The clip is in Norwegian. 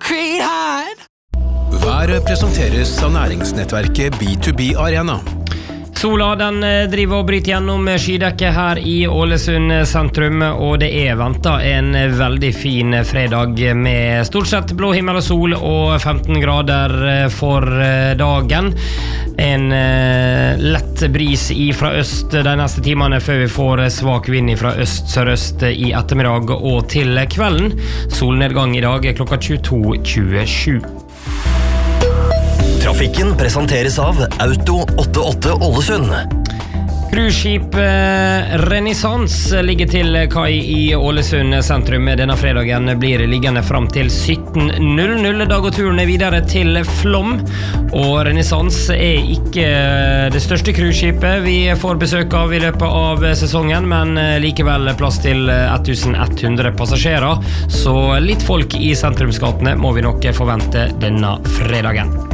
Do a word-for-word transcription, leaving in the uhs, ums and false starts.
concrete hide. Været presenteres av næringsnettverket B to B Arena. Sola den driver og bryter gjennom skydekket her i Ålesund sentrum, og det er ventet en veldig fin fredag med stort sett blå himmel og sol og femten grader for dagen. En lett bris fra øst de neste timene før vi får svak vind fra øst-sørøst i ettermiddag og til kvelden. Solnedgang i dag klokka tjueto tjuesju. Trafikken presenteres av Auto åttiåtte Ålesund. Cruiseskip Renaissance ligger til kai i Ålesund sentrum. Denne fredagen blir liggende fram til sytten null null. Da går turen videre til Flåm. Og Renaissance er ikke det største cruiseskipet vi får besøk av i løpet av sesongen, men likevel plass til elleven hundre passasjerer. Så litt folk i sentrumsgatene må vi nok forvente denne fredagen.